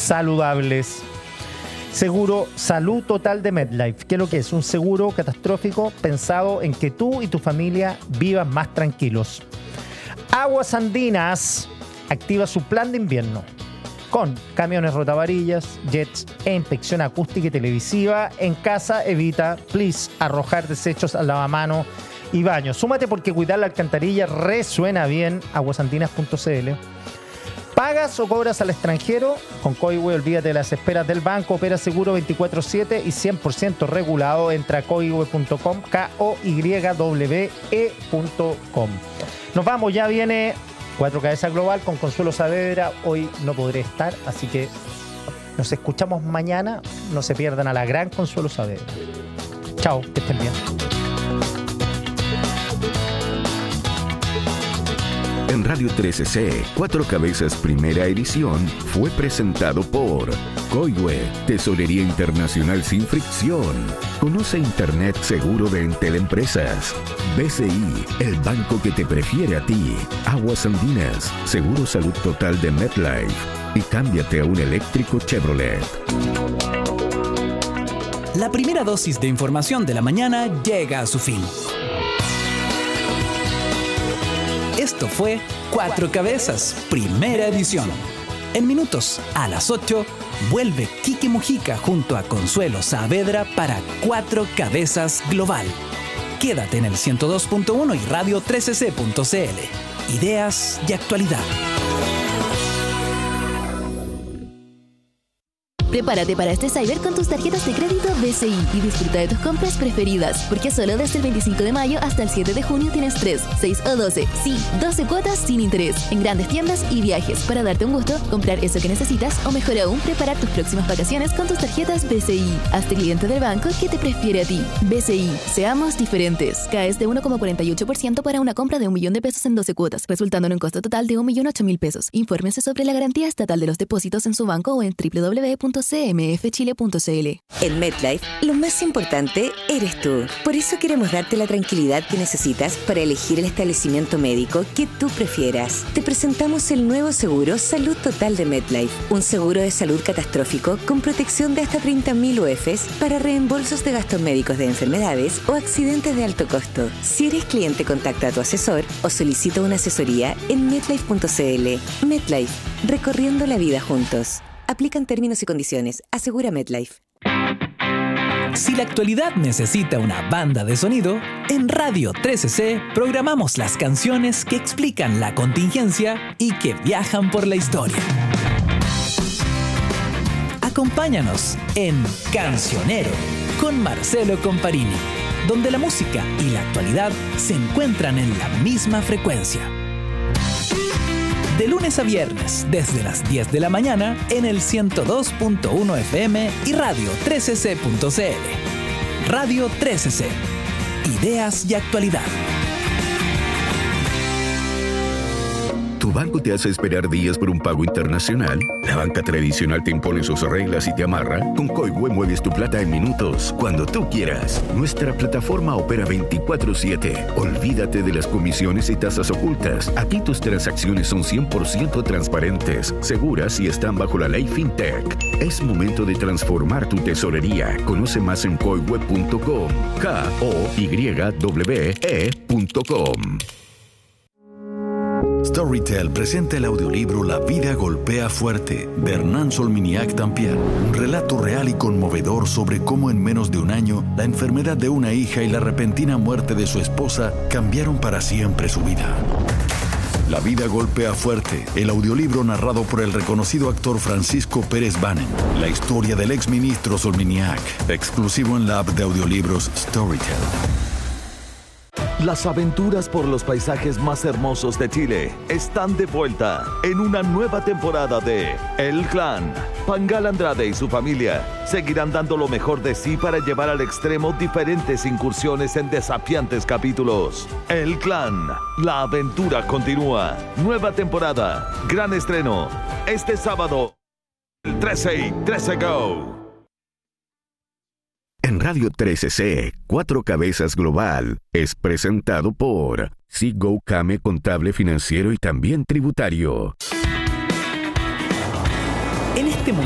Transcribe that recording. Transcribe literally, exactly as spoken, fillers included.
saludables. Seguro Salud Total de MetLife. ¿Qué es lo que es? Un seguro catastrófico pensado en que tú y tu familia vivan más tranquilos. Aguas Andinas activa su plan de invierno con camiones rotavarillas, jets e inspección acústica y televisiva. En casa evita, please, arrojar desechos al lavamano y baño. Súmate porque cuidar la alcantarilla resuena bien. aguasandinas punto c l. ¿Pagas o cobras al extranjero? Con Coihue olvídate de las esperas del banco. Opera seguro veinticuatro siete y cien por ciento regulado. Entra a coihue punto com, K O Y W E punto com. Nos vamos, ya viene Cuatro Cabezas Global con Consuelo Saavedra. Hoy no podré estar, así que nos escuchamos mañana. No se pierdan a la gran Consuelo Saavedra. Chao, que estén bien. En Radio trece C, Cuatro Cabezas Primera Edición fue presentado por Coihue, Tesorería Internacional sin fricción. Conoce Internet seguro de Entel Empresas. B C I, el banco que te prefiere a ti. Aguas Andinas, Seguro Salud Total de MetLife. Y cámbiate a un eléctrico Chevrolet. La primera dosis de información de la mañana llega a su fin. Esto fue Cuatro Cabezas, primera edición. En minutos, a las ocho, vuelve Quique Mujica junto a Consuelo Saavedra para Cuatro Cabezas Global. Quédate en el ciento dos punto uno y radio trece c punto c l. Ideas y actualidad. Prepárate para este Cyber con tus tarjetas de crédito B C I y disfruta de tus compras preferidas, porque solo desde el veinticinco de mayo hasta el siete de junio tienes tres, seis o doce, sí, doce cuotas sin interés en grandes tiendas y viajes para darte un gusto, comprar eso que necesitas o mejor aún, preparar tus próximas vacaciones con tus tarjetas B C I. Hazte cliente del banco que te prefiere a ti. B C I, seamos diferentes. Caes de uno coma cuarenta y ocho por ciento para una compra de un millón de pesos en doce cuotas, resultando en un costo total de un millón ocho mil pesos. Infórmese sobre la garantía estatal de los depósitos en su banco o en doble u doble u doble u punto c m f chile punto c l. En MetLife, lo más importante eres tú. Por eso queremos darte la tranquilidad que necesitas para elegir el establecimiento médico que tú prefieras. Te presentamos el nuevo seguro Salud Total de MetLife, un seguro de salud catastrófico con protección de hasta treinta mil U E Fs para reembolsos de gastos médicos de enfermedades o accidentes de alto costo. Si eres cliente, contacta a tu asesor o solicita una asesoría en metlife punto c l. MetLife, recorriendo la vida juntos. Aplican términos y condiciones. Asegura MetLife. Si la actualidad necesita una banda de sonido, en Radio trece C programamos las canciones que explican la contingencia y que viajan por la historia. Acompáñanos en Cancionero con Marcelo Comparini, donde la música y la actualidad se encuentran en la misma frecuencia. De lunes a viernes, desde las diez de la mañana, en el ciento dos punto uno F M y radio trece c punto c l. Radio trece C. Ideas y actualidad. ¿Tu banco te hace esperar días por un pago internacional? ¿La banca tradicional te impone sus reglas y te amarra? Con Coihue mueves tu plata en minutos, cuando tú quieras. Nuestra plataforma opera veinticuatro siete. Olvídate de las comisiones y tasas ocultas. Aquí tus transacciones son cien por ciento transparentes, seguras y están bajo la ley FinTech. Es momento de transformar tu tesorería. Conoce más en coihue punto com. K O Y W E punto com. Storytel presenta el audiolibro La vida golpea fuerte, de Hernán Solminiac Tampián. Un relato real y conmovedor sobre cómo en menos de un año, la enfermedad de una hija y la repentina muerte de su esposa cambiaron para siempre su vida. La vida golpea fuerte, el audiolibro narrado por el reconocido actor Francisco Pérez Banen. La historia del exministro Solminiac, exclusivo en la app de audiolibros Storytel. Las aventuras por los paisajes más hermosos de Chile están de vuelta en una nueva temporada de El Clan. Pangal Andrade y su familia seguirán dando lo mejor de sí para llevar al extremo diferentes incursiones en desafiantes capítulos. El Clan, la aventura continúa. Nueva temporada, gran estreno, este sábado, el trece y trece Go. En Radio trece C, Cuatro Cabezas Global es presentado por Seago Kame Contable Financiero y también Tributario. En este momento